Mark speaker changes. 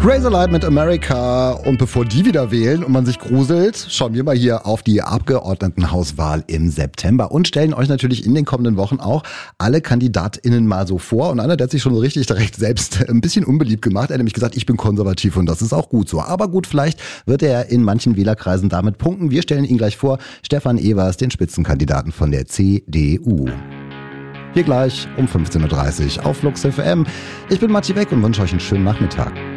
Speaker 1: Razorlight mit America. Und bevor die wieder wählen und man sich gruselt, schauen wir mal hier auf die Abgeordnetenhauswahl im September und stellen euch natürlich in den kommenden Wochen auch alle KandidatInnen mal so vor. Und einer, der hat sich schon so richtig direkt selbst ein bisschen unbeliebt gemacht. Er hat nämlich gesagt, ich bin konservativ und das ist auch gut so. Aber gut, vielleicht wird er in manchen Wählerkreisen damit punkten. Wir stellen ihn gleich vor, Stefan Evers, den Spitzenkandidaten von der CDU. Hier gleich um 15.30 Uhr auf Flux FM. Ich bin Matti Beck und wünsche euch einen schönen Nachmittag.